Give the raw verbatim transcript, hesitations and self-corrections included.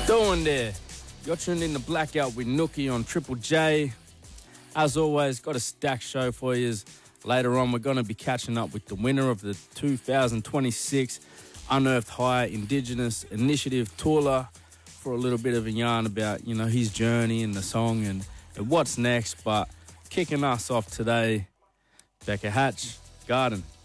Doing there. You're tuned in to Blackout with Nookie on Triple J. As always, got a stacked show for you. Later on, we're going to be catching up with the winner of the two thousand twenty-six Unearthed High Indigenous Initiative Tula for a little bit of a yarn about, you know, his journey and the song and, and what's next. But kicking us off today, Becca Hatch, Garden.